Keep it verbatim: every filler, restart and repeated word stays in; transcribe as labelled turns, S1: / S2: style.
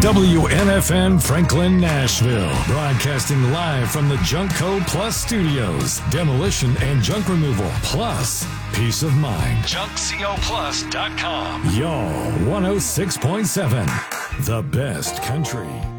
S1: W N F N Franklin, Nashville. Broadcasting live from the Junk Co. Plus Studios. Demolition and junk removal. Plus, peace of mind. junk co plus dot com. Y'all, one oh six point seven. The best country.